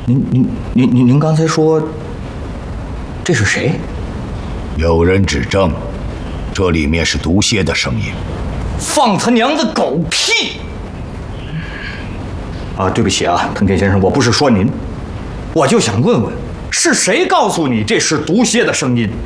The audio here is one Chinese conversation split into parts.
您刚才说这是谁？ 有人指证，这里面是毒蝎的声音。 放他娘的狗屁！啊，对不起啊，藤田先生，我不是说您，我就想问问，是谁告诉你这是毒蝎的声音？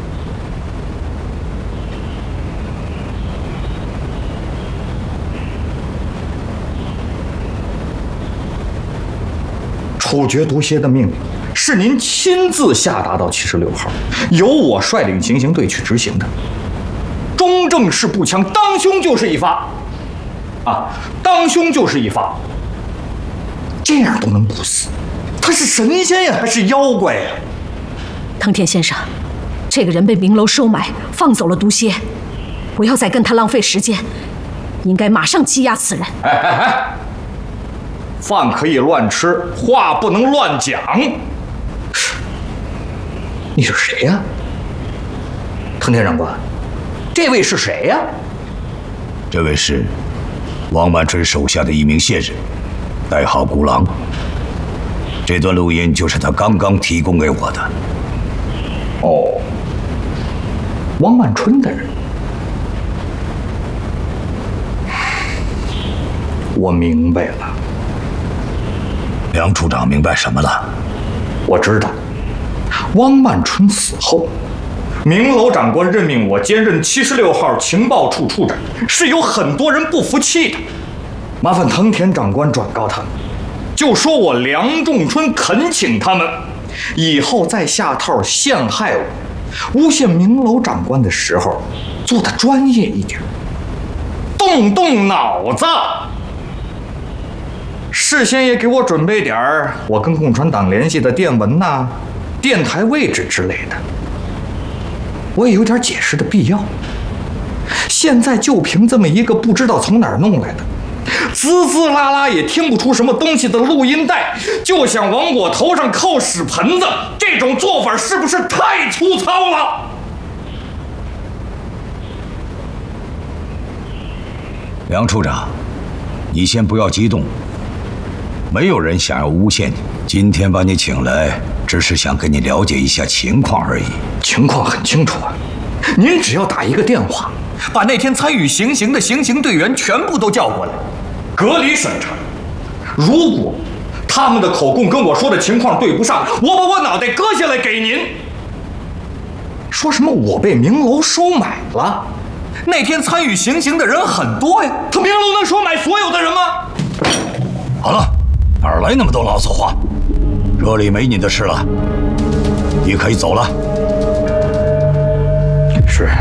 处决毒蝎的命令是您亲自下达到76号，由我率领行刑队去执行的。中正式步枪，当胸就是一发，啊，当胸就是一发。这样都能不死，他是神仙呀，还是妖怪呀？ 藤田先生，这个人被明楼收买，放走了毒蝎，不要再跟他浪费时间，应该马上羁押此人。 哎！饭可以乱吃，话不能乱讲。你是谁呀？藤田长官，这位是谁呀？ 这位是王万春手下的一名线人，代号孤狼。这段录音就是他刚刚提供给我的。 哦，王万春的人，我明白了。 梁处长明白什么了？ 我知道，汪万春死后，明楼长官任命我兼任76号情报处处长，是有很多人不服气的。麻烦藤田长官转告他们，就说我梁仲春恳请他们，以后再下套陷害我、诬陷明楼长官的时候，做得专业一点，动脑子。事先也给我准备点儿我跟共产党联系的电文呐、电台位置之类的，我也有点解释的必要。现在就凭这么一个不知道从哪儿弄来的、滋滋啦啦也听不出什么东西的录音带，就想往我头上扣屎盆子，这种做法是不是太粗糙了？ 梁处长，你先不要激动。没有人想要诬陷你，今天把你请来，只是想跟你了解一下情况而已。 情况很清楚啊，您只要打一个电话，把那天参与行刑的行刑队员全部都叫过来，隔离审查。如果他们的口供跟我说的情况对不上，我把我脑袋割下来给您。说什么我被明楼收买了？那天参与行刑的人很多呀，他明楼能收买所有的人吗？ 好了，哪儿来那么多牢骚话？这里没你的事了，你可以走了。 是。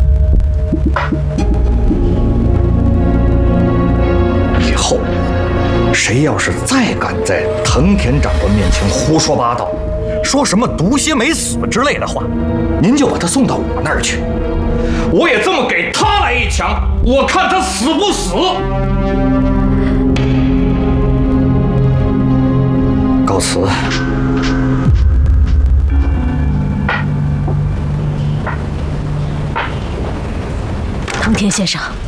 以后谁要是再敢在藤田长官面前胡说八道，说什么毒蝎没死之类的话，您就把他送到我那儿去，我也这么给他来一枪，我看他死不死。告辞。 藤田先生，